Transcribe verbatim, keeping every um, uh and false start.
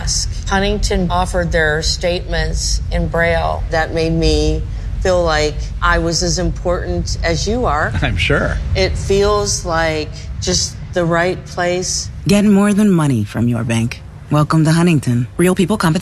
ask. Huntington offered their statements in Braille. That made me feel like I was as important as you are. I'm sure. It feels like just the right place. Get more than money from your bank. Welcome to Huntington. Real people compensation.